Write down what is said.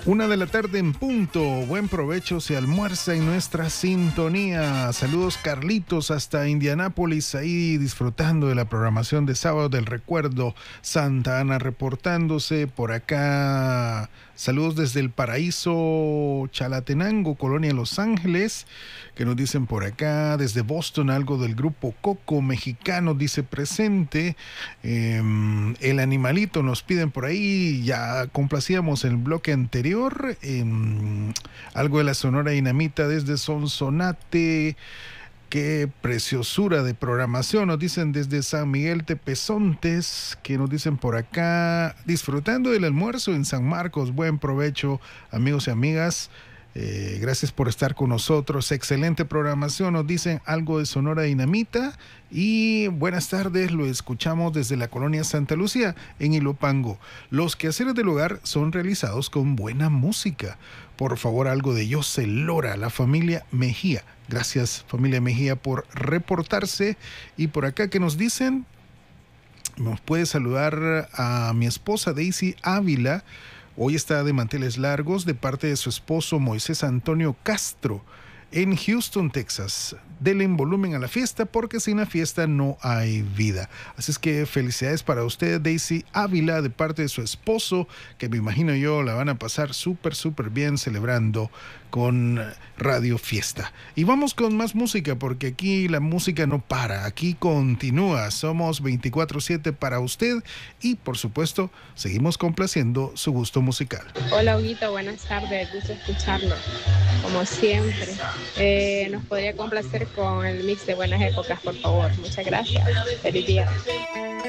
1 de la tarde en punto. Buen provecho, se almuerza en nuestra sintonía. Saludos Carlitos hasta Indianápolis, ahí disfrutando de la programación de Sábado del Recuerdo. Santa Ana reportándose por acá. Saludos desde el Paraíso Chalatenango, Colonia Los Ángeles, que nos dicen por acá. Desde Boston, algo del grupo Coco Mexicano dice presente. El Animalito nos piden por ahí. Ya complacíamos el bloque anterior. Algo de la Sonora Dinamita desde Sonsonate. Qué preciosura de programación, nos dicen desde San Miguel Tepezontes, que nos dicen por acá, disfrutando del almuerzo en San Marcos. Buen provecho, amigos y amigas. Gracias por estar con nosotros. Excelente programación, nos dicen algo de Sonora Dinamita. Y buenas tardes, lo escuchamos desde la colonia Santa Lucía en Ilopango. Los quehaceres del hogar son realizados con buena música. Por favor, algo de José Lora, la familia Mejía. Gracias, familia Mejía, por reportarse. Y por acá que nos dicen, nos puede saludar a mi esposa Daisy Ávila. Hoy está de manteles largos de parte de su esposo Moisés Antonio Castro en Houston, Texas. Denle volumen a la fiesta porque sin la fiesta no hay vida. Así es que felicidades para usted, Daisy Ávila, de parte de su esposo, que me imagino yo la van a pasar súper bien celebrando con Radio Fiesta. Y vamos con más música porque aquí la música no para, aquí continúa. Somos 24/7 para usted y por supuesto seguimos complaciendo su gusto musical. Hola Huguito, buenas tardes, gusto escucharlo como siempre. Nos podría complacer con el mix de Buenas Épocas, por favor. Muchas gracias. Feliz día.